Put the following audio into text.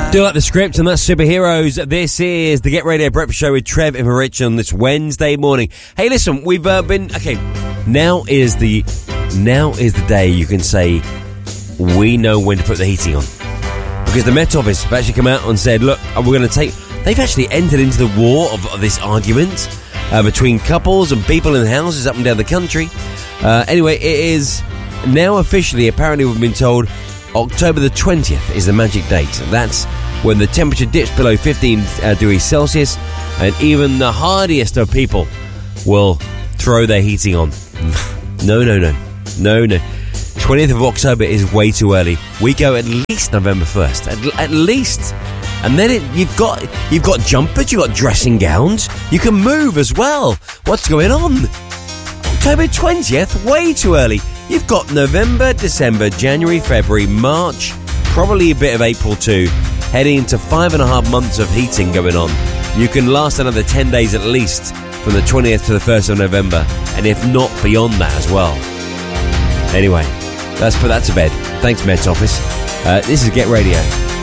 Do like the script, and that's Superheroes. This is the Get Radio Breakfast Show with Trev and Rich on this Wednesday morning. Hey, listen, we've been okay. Now is the day you can say we know when to put the heating on, because the Met Office have actually come out and said, look, we're going to take. They've actually entered into the war of this argument between couples and people in houses up and down the country. Anyway, it is now officially. Apparently, we've been told October the 20th is the magic date. That's when the temperature dips below 15 degrees Celsius, and even the hardiest of people will throw their heating on. No. 20th of October is way too early. We go at least November 1st. At least. And then you've got jumpers, you've got dressing gowns. You can move as well. What's going on? October 20th, way too early. You've got November, December, January, February, March, probably a bit of April too, heading into 5.5 months of heating going on. You can last another 10 days at least from the 20th to the 1st of November, and if not beyond that as well. Anyway, let's put that to bed. Thanks, Met Office. This is Get Radio.